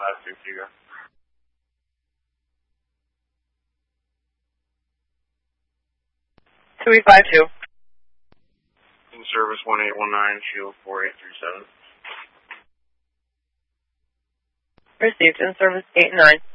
Figo. 2852. In service 1819, Shield 4837. Received. In service 89.